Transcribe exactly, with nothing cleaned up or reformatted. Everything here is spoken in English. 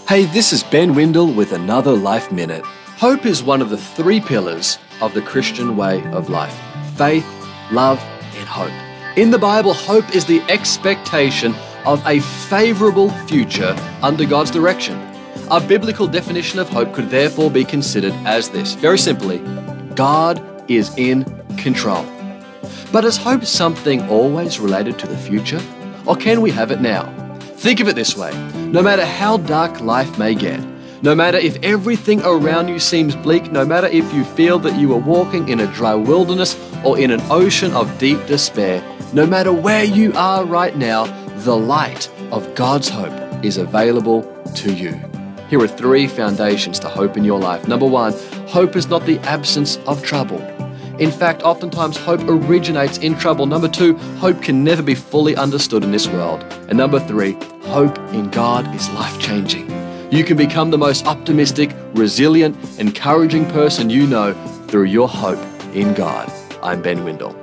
Hey, this is Ben Windle with another Life Minute. Hope is one of the three pillars of the Christian way of life: faith, love, and hope. In the Bible, hope is the expectation of a favorable future under God's direction. A biblical definition of hope could therefore be considered as this. Very simply, God is in control. But is hope something always related to the future? Or can we have it now? Think of it this way. No matter how dark life may get, no matter if everything around you seems bleak, no matter if you feel that you are walking in a dry wilderness or in an ocean of deep despair, no matter where you are right now, the light of God's hope is available to you. Here are three foundations to hope in your life. Number one, hope is not the absence of trouble. In fact, oftentimes hope originates in trouble. Number two, hope can never be fully understood in this world. And number three, hope in God is life-changing. You can become the most optimistic, resilient, encouraging person you know through your hope in God. I'm Ben Windle.